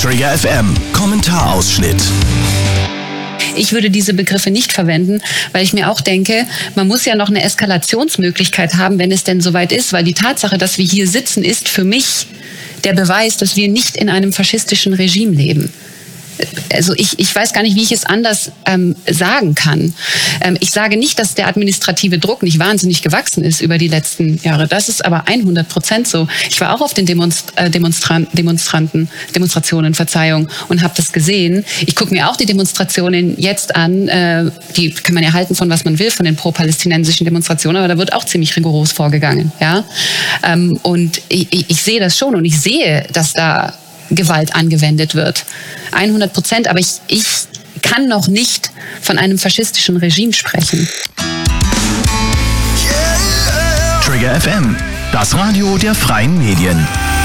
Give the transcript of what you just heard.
Trigger FM Kommentarausschnitt. Ich würde diese Begriffe nicht verwenden, weil ich mir auch denke, man muss ja noch eine Eskalationsmöglichkeit haben, wenn es denn soweit ist, weil die Tatsache, dass wir hier sitzen, ist für mich der Beweis, dass wir nicht in einem faschistischen Regime leben. Also ich weiß gar nicht, wie ich es anders sagen kann. Ich sage nicht, dass der administrative Druck nicht wahnsinnig gewachsen ist über die letzten Jahre. Das ist aber 100% so. Ich war auch auf den Demonstrationen, und habe das gesehen. Ich gucke mir auch die Demonstrationen jetzt an. Die kann man ja halten von was man will, von den pro-palästinensischen Demonstrationen, aber da wird auch ziemlich rigoros vorgegangen. Ja? Und ich sehe das schon und ich sehe, dass da Gewalt angewendet wird. 100%, aber ich kann noch nicht von einem faschistischen Regime sprechen. Trigger FM, das Radio der freien Medien.